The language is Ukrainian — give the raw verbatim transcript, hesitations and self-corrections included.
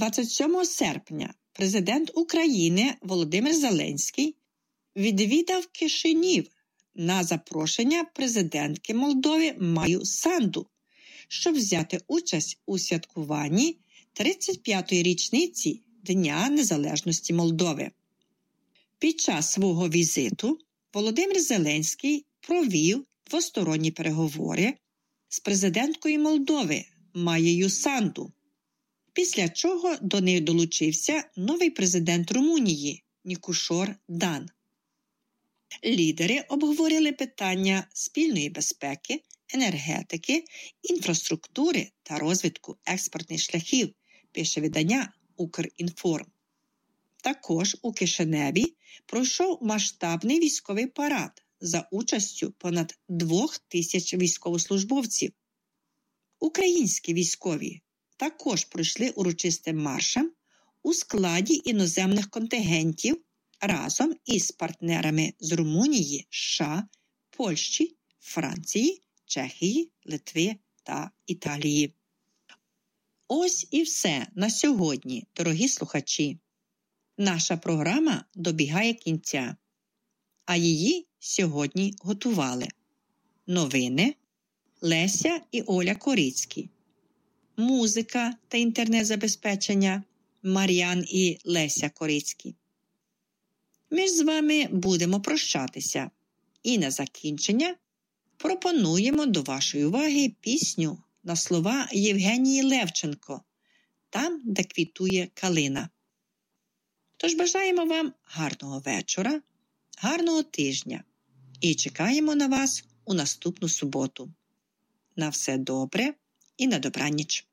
двадцять сьомого серпня президент України Володимир Зеленський відвідав Кишинів на запрошення президентки Молдови Майю Санду, щоб взяти участь у святкуванні тридцять п'ятої річниці Дня Незалежності Молдови. Під час свого візиту Володимир Зеленський провів двосторонні переговори з президенткою Молдови Майєю Санду, після чого до неї долучився новий президент Румунії Нікушор Дан. Лідери обговорили питання спільної безпеки, енергетики, інфраструктури та розвитку експортних шляхів, пише видання «Укрінформ». Також у Кишиневі пройшов масштабний військовий парад за участю понад двох тисяч військовослужбовців. Українські військові також пройшли урочистим маршем у складі іноземних контингентів разом із партнерами з Румунії, США, Польщі, Франції, Чехії, Литви та Італії. Ось і все на сьогодні, дорогі слухачі. Наша програма добігає кінця, а її сьогодні готували новини Леся і Оля Корицькі, музика та інтернет-забезпечення Мар'ян і Леся Корицькі. Ми ж з вами будемо прощатися. І на закінчення пропонуємо до вашої уваги пісню на слова Євгенії Левченко «Там, де квітує калина». Тож бажаємо вам гарного вечора, гарного тижня і чекаємо на вас у наступну суботу. На все добре і на добраніч.